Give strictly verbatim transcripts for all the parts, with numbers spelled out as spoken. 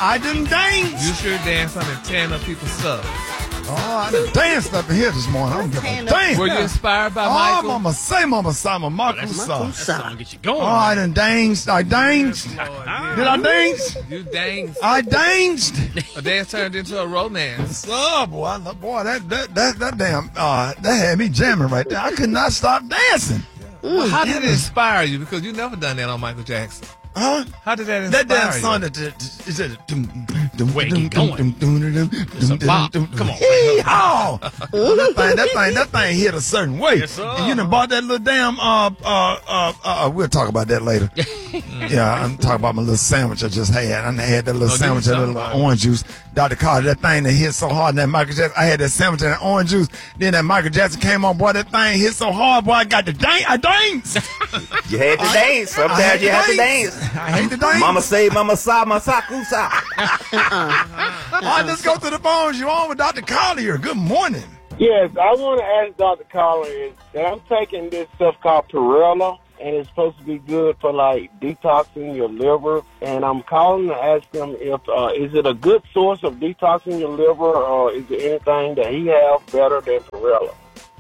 I done danced. You sure dance on and tearing up people's stuff. Oh, I done danced up in here this morning. I don't give a damn. Were you inspired by oh, Michael? Mama say, Mama say, Mama Michael That's say. That's gonna get you going. Oh, I done danced. I danced. Lord, yeah. Did I dance? You danced. I danced. A dance turned into a romance. Oh, boy, I love, boy, that, that, that, that damn, uh, that had me jamming right there. I could not stop dancing. Well, how did it inspire you? Because you never done that on Michael Jackson. Huh? How did that inspire That damn you? song that is it? Wait, keep going. It's a bop. Come on. Oh, that thing, that thing, that thing hit a certain way. Yes, sir. And you done bought that little damn. Uh, uh, uh, uh, we'll talk about that later. Yeah, I'm talking about my little sandwich I just had. I had that little Oh, sandwich, you that was little talking about orange juice. Doctor Carter, that thing that hit so hard, and that Michael Jackson. I had that sandwich and that orange juice. Then that Michael Jackson came on, boy. That thing hit so hard, boy. I got the dance. I danced. You had to I- dance. I Sometimes had you to have to dance. dance. I hate to dance. Mama say, Mama sa, masakusa. All right, let's go to the phones. You're on with Doctor Collier. Good morning. Yes, I want to ask Doctor Collier that I'm taking this stuff called Perella, and it's supposed to be good for, like, detoxing your liver. And I'm calling to ask him if, uh, is it a good source of detoxing your liver, or is there anything that he has better than Perella?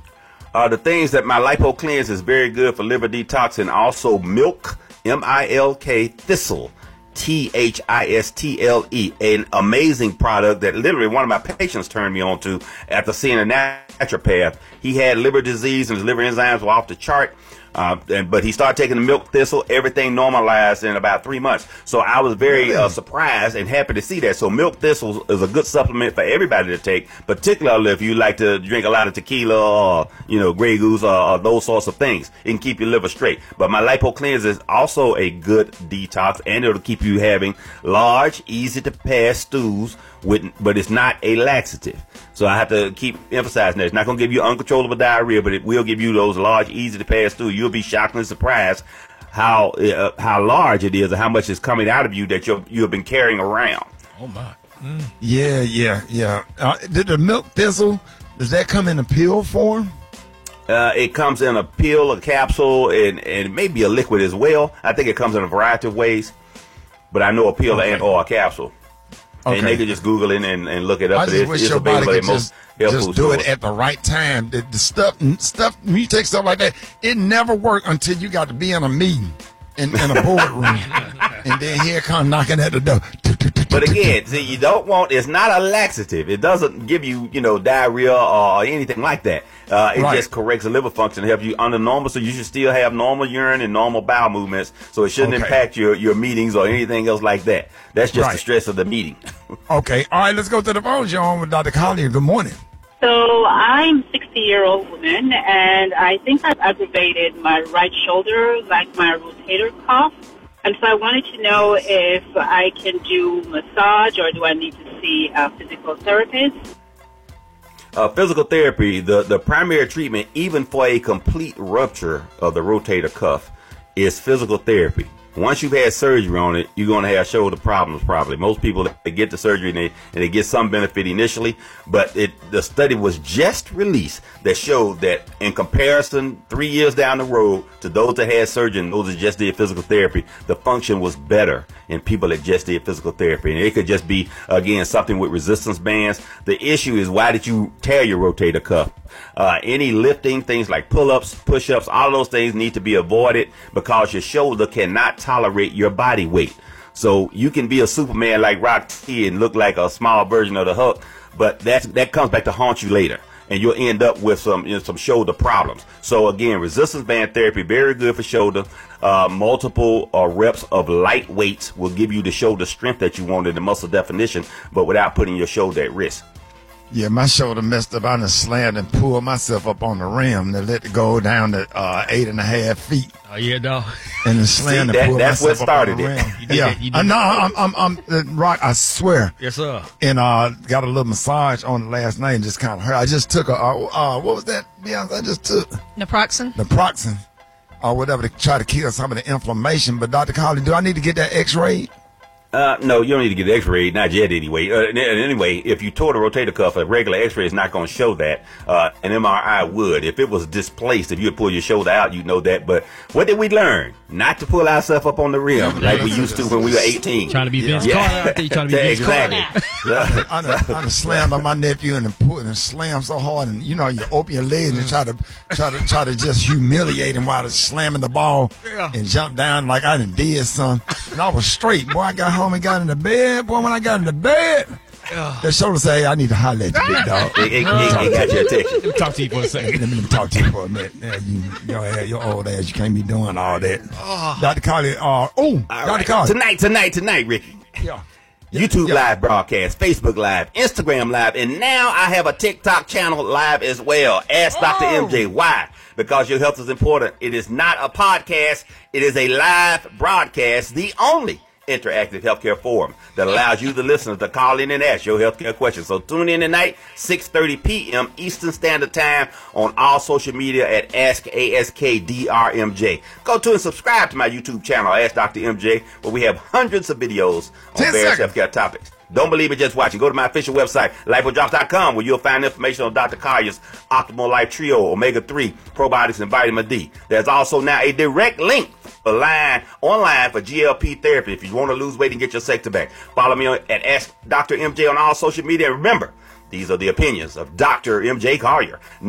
Uh, the things that my Lipo Cleanse is very good for liver detox, and also milk, M I L K, thistle, T H I S T L E, an amazing product that literally one of my patients turned me on to after seeing a naturopath. He had liver disease and his liver enzymes were off the chart. Uh, and, but he started taking the milk thistle, everything normalized in about three months. So I was very uh, surprised and happy to see that. So milk thistle is a good supplement for everybody to take, particularly if you like to drink a lot of tequila or, you know, Grey Goose or, or those sorts of things. It can keep your liver straight. But my Lipo Cleanse is also a good detox, and it'll keep you having large, easy to pass stools, with, but it's not a laxative. So I have to keep emphasizing that. It's not going to give you uncontrollable diarrhea, but it will give you those large, easy to pass through. You'll be shockingly surprised how uh, how large it is and how much is coming out of you that you you have been carrying around. Oh my. Mm. Yeah, yeah, yeah. Uh, did the milk thistle, does that come in a pill form? Uh, it comes in a pill, a capsule, and, and maybe a liquid as well. I think it comes in a variety of ways, but I know a pill Okay. and or a capsule. Okay. And they can just Google it and, and look it up. I But just it's, wish it's your body available could at most just, health just food do it stores. at the right time. The, the stuff, stuff, when you take stuff like that, it never worked until you got to be in a meeting, in, in a boardroom. And then here come knocking at the door. But again, see, you don't want, it's not a laxative. It doesn't give you, you know, diarrhea or anything like that. Uh, it Right. just corrects the liver function to help you under normal. So you should still have normal urine and normal bowel movements. So it shouldn't Okay. impact your, your meetings or anything else like that. That's just the Right. stress of the meeting. Okay, all right, let's go to the phone. You're on with Doctor Collier. Good morning. So I'm a sixty-year-old woman, and I think I've aggravated my right shoulder, like my rotator cuff. And so I wanted to know if I can do massage or do I need to see a physical therapist? Uh, physical therapy, the, the primary treatment, even for a complete rupture of the rotator cuff, is physical therapy. Once you've had surgery on it, you're going to have shoulder problems probably. Most people, they get the surgery and they, and they get some benefit initially, but it, the study was just released that showed that in comparison, three years down the road to those that had surgery and those that just did physical therapy, the function was better in people that just did physical therapy. And it could just be, again, something with resistance bands. The issue is, why did you tear your rotator cuff? Uh, any lifting, things like pull-ups, push-ups, all of those things need to be avoided because your shoulder cannot tolerate your body weight. So you can be a Superman like Rocky and look like a small version of the Hulk, but that's, that comes back to haunt you later. And you'll end up with some, you know, some shoulder problems. So again, resistance band therapy, very good for shoulder. Uh, multiple uh, reps of light weights will give you the shoulder strength that you want and the muscle definition, but without putting your shoulder at risk. Yeah, my shoulder messed up. I done slammed and pulled myself up on the rim and let it go down to uh, eight and a half feet. Oh yeah, dog. And then slammed See, that- and pulled that's myself what up on started the it. rim. You did Yeah, it. You did uh, no, it. I'm, I'm, I'm, uh, rock. I swear. Yes, sir. And uh, got a little massage on it last night and just kind of hurt. I just took a uh, uh, what was that? Yeah, I just took Naproxen? naproxen or whatever to try to kill some of the inflammation. But Doctor Collier, do I need to get that X-ray? Uh, no, you don't need to get x-rayed, not yet anyway. Uh, and, and anyway, if you tore the rotator cuff, a regular x-ray is not going to show that. Uh, an M R I would. If it was displaced, if you would pull your shoulder out, you'd know that. But what did we learn? Not to pull ourselves up on the rim like we used to when we were eighteen. Trying to be Vince Yeah. Carter out there. Trying to be Vince Exactly. Carter. I done, I done slammed on my nephew and then put and slammed so hard, and you know you open your legs and try to try to try to just humiliate him while they're slamming the ball Yeah. and jump down like I done did something. And I was straight. Boy, I got home and got in the bed. Boy, when I got in the bed, that shoulder say, "Hey, I need to holler at you, big dog." It, it, it, it got your attention. Let me talk to you for a second. Let me, let me talk to you for a minute. Yeah, you, your, ass, your old ass, you can't be doing all that. Doctor Carly, uh, oh, All Doctor right. Carly. Tonight, tonight, tonight, Ricky. Yeah. YouTube Yeah. live broadcast, Facebook live, Instagram live, and now I have a TikTok channel live as well. Ask Doctor Oh. M J why. Because your health is important. It is not a podcast. It is a live broadcast, the only interactive healthcare forum that allows you, the listener, to call in and ask your healthcare questions. So tune in tonight, six thirty p.m. Eastern Standard Time on all social media at Ask A S K D R M J. Go to and subscribe to my YouTube channel, Ask Doctor M J, where we have hundreds of videos on Ten various seconds. healthcare topics. Don't believe it, just watch it. Go to my official website, lipo drops dot com, where you'll find information on Doctor Collier's Optimal Life Trio, omega three, probiotics, and vitamin D. There's also now a direct link for line, online for G L P therapy if you want to lose weight and get your sector back. Follow me on, at Ask Doctor M J on all social media. And remember, these are the opinions of Doctor M J Collier.